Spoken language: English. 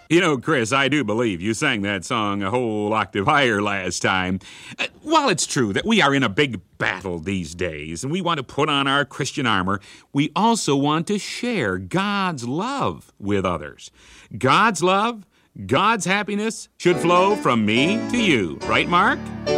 You know, Chris, I do believe you sang that song a whole octave higher last time. While it's true that we are in a big battle these days and we want to put on our Christian armor, we also want to share God's love with others. God's love, God's happiness should flow from me to you. Right, Mark?